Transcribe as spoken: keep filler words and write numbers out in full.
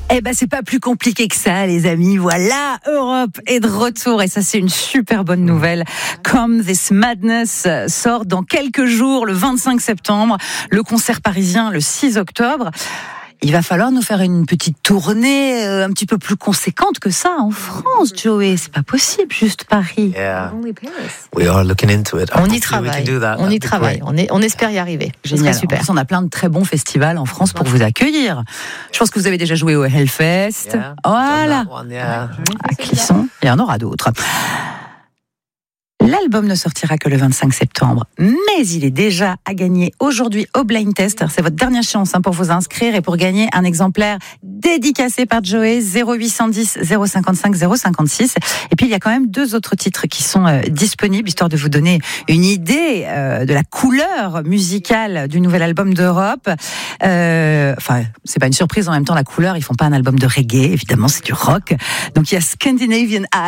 Eh ben, c'est pas plus compliqué que ça, les amis. Voilà, Europe est de retour et ça, c'est une super bonne nouvelle. Come This Madness sort dans quelques jours, le vingt-cinq septembre. Le concert parisien, le six octobre. Il va falloir nous faire une petite tournée euh, un petit peu plus conséquente que ça en France, Joey. C'est pas possible, juste Paris. Yeah. We are looking into it. On y travaille. On y travaille. On, est, on espère y arriver. Génial. Super. En plus, on a plein de très bons festivals en France pour vous accueillir. Je pense que vous avez déjà joué au Hellfest. Yeah. Voilà. One, yeah. À Clisson. Il y en aura d'autres. L'album ne sortira que le vingt-cinq septembre, mais il est déjà à gagner aujourd'hui au Blind Test. C'est votre dernière chance hein, pour vous inscrire et pour gagner un exemplaire dédicacé par Joey, zéro huit cent dix, zéro cinquante-cinq, zéro cinquante-six. Et puis il y a quand même deux autres titres qui sont euh, disponibles, histoire de vous donner une idée euh, de la couleur musicale du nouvel album d'Europe. Euh, enfin, c'est pas une surprise en même temps, la couleur, ils font pas un album de reggae, évidemment, c'est du rock. Donc il y a Scandinavian